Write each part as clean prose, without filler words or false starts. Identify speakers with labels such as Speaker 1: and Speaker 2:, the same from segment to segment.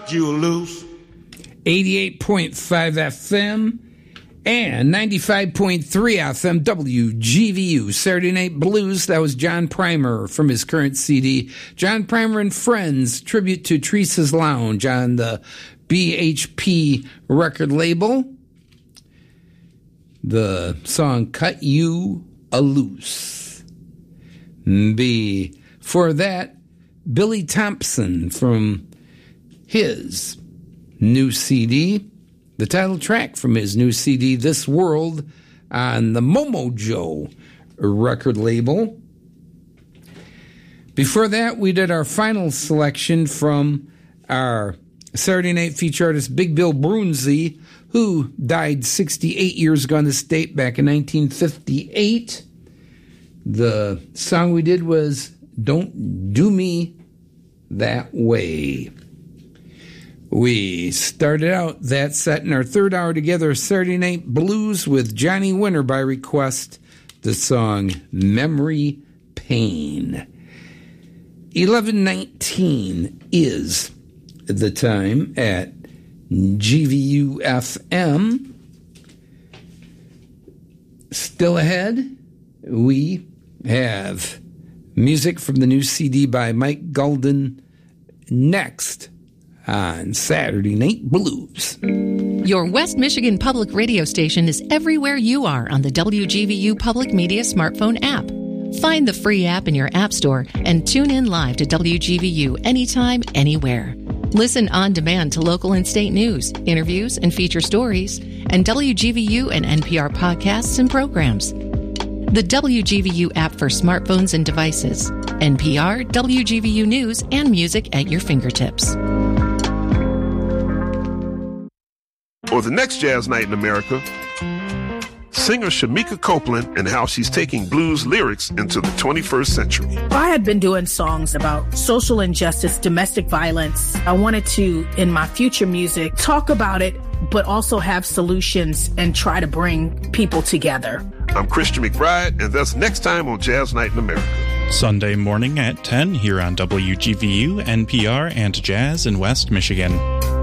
Speaker 1: cut you loose.
Speaker 2: 88.5 FM and 95.3 FM WGVU. Saturday Night Blues. That was John Primer from his current CD. John Primer and Friends, tribute to Teresa's Lounge on the BHP record label. The song Cut You a Loose. Before that, Billy Thompson from his new CD, the title track from his new CD, This World, on the Momojo record label. Before that, we did our final selection from our Saturday Night feature artist, Big Bill Broonzy, who died 68 years ago on this date back in 1958. The song we did was Don't Do Me That Way. We started out that set in our third hour together, Saturday Night Blues, with Johnny Winter by request, the song Memory Pain. 11:19 is the time at GVU FM. Still ahead, we have music from the new CD by Mike Golden next on Saturday Night Blues.
Speaker 3: Your West Michigan Public Radio station is everywhere you are on the WGVU Public Media smartphone app. Find the free app in your app store and tune in live to WGVU anytime, anywhere. Listen on demand to local and state news, interviews and feature stories, and WGVU and NPR podcasts and programs. The WGVU app for smartphones and devices. NPR, WGVU News, and music at your fingertips.
Speaker 4: For the next Jazz Night in America, singer Shamika Copeland and how she's taking blues lyrics into the 21st century.
Speaker 5: I had been doing songs about social injustice, domestic violence. I wanted to, in my future music, talk about it, but also have solutions and try to bring people together.
Speaker 4: I'm Christian McBride, and that's next time on Jazz Night in America.
Speaker 6: Sunday morning at 10 here on WGVU, NPR, and Jazz in West Michigan.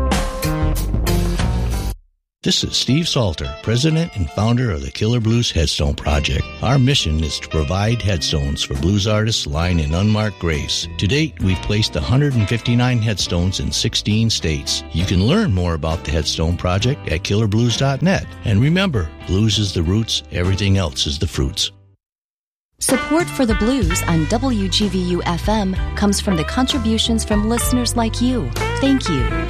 Speaker 7: This is Steve Salter, president and founder of the Killer Blues Headstone Project. Our mission is to provide headstones for blues artists lying in unmarked graves. To date, we've placed 159 headstones in 16 states. You can learn more about the Headstone Project at killerblues.net. And remember, blues is the roots, everything else is the fruits.
Speaker 8: Support for the blues on WGVU FM comes from the contributions from listeners like you. Thank you.